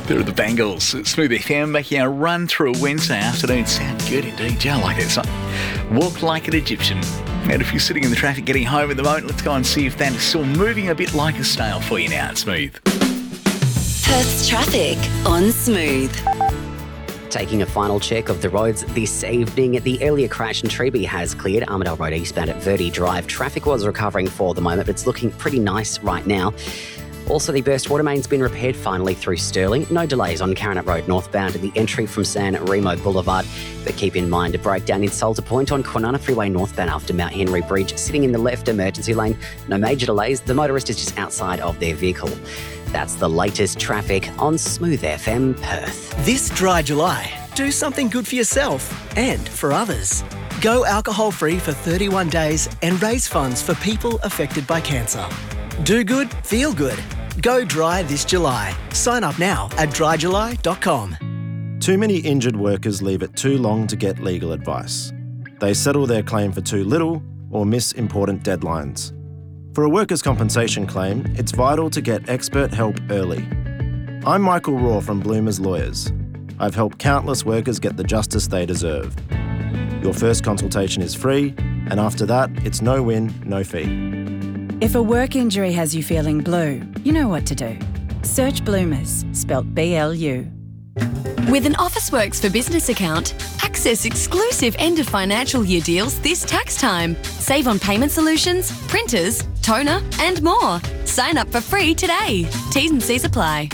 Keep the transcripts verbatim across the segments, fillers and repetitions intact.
There are the Bangles. Smooth F M making our run through a Wednesday afternoon. Sound good indeed. Yeah, I like that song. Walk like an Egyptian. And if you're sitting in the traffic getting home at the moment, let's go and see if that is still moving a bit like a snail for you now. It's Smooth. Perth's traffic on Smooth. Taking a final check of the roads this evening, the earlier crash in Treeby has cleared. Armidale Road eastbound at Verde Drive. Traffic was recovering for the moment, but it's looking pretty nice right now. Also, the burst water main's been repaired finally through Stirling. No delays on Caranet Road northbound at the entry from San Remo Boulevard. But keep in mind a breakdown in Salter Point on Kwinana Freeway northbound after Mount Henry Bridge, sitting in the left emergency lane. No major delays. The motorist is just outside of their vehicle. That's the latest traffic on Smooth F M Perth. This dry July, do something good for yourself and for others. Go alcohol-free for thirty-one days and raise funds for people affected by cancer. Do good, feel good. Go dry this July. Sign up now at dry july dot com. Too many injured workers leave it too long to get legal advice. They settle their claim for too little or miss important deadlines. For a workers' compensation claim, it's vital to get expert help early. I'm Michael Raw from Bloomers Lawyers. I've helped countless workers get the justice they deserve. Your first consultation is free, and after that, it's no win, no fee. If a work injury has you feeling blue, you know what to do. Search Bloomers, spelt B L U. With an Officeworks for Business account, access exclusive end of financial year deals this tax time. Save on payment solutions, printers, toner, and more. Sign up for free today. T's and C's apply.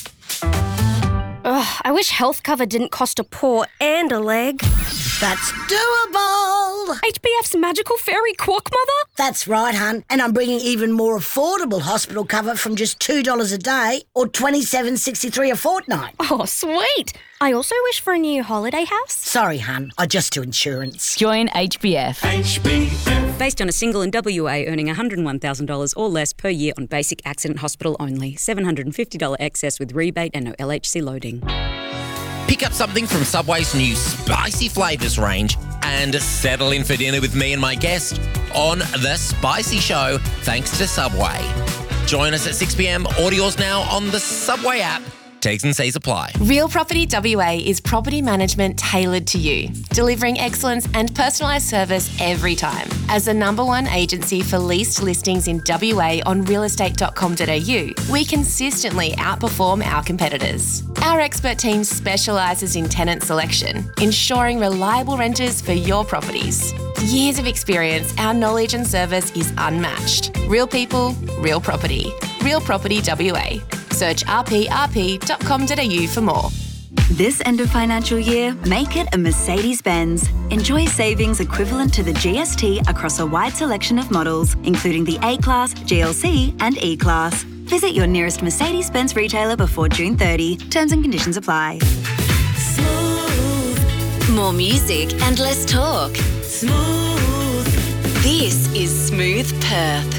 Ugh, I wish health cover didn't cost a paw and a leg. That's doable! H B F's magical fairy quack mother? That's right, hun. And I'm bringing even more affordable hospital cover from just two dollars a day or twenty-seven dollars and sixty-three cents a fortnight. Oh, sweet. I also wish for a new holiday house. Sorry, hun. I just do insurance. Join H B F. H B F. Based on a single in W A earning one hundred one thousand dollars or less per year on basic accident hospital only. seven hundred fifty dollars excess with rebate and no L H C loading. Pick up something from Subway's new spicy flavours range and settle in for dinner with me and my guest on The Spicy Show, thanks to Subway. Join us at six p.m. Order yours now on the Subway app. T's and C's apply. Real Property W A is property management tailored to you, delivering excellence and personalised service every time. As the number one agency for leased listings in W A on real estate dot com dot a u, we consistently outperform our competitors. Our expert team specialises in tenant selection, ensuring reliable renters for your properties. Years of experience, our knowledge and service is unmatched. Real people, real property. Real Property W A. Search r p r p dot com dot a u for more. This end of financial year, make it a Mercedes-Benz. Enjoy savings equivalent to the G S T across a wide selection of models, including the A-Class, G L C and E-Class. Visit your nearest Mercedes-Benz retailer before June thirtieth. Terms and conditions apply. Smooth. More music and less talk. Smooth. This is Smooth Perth.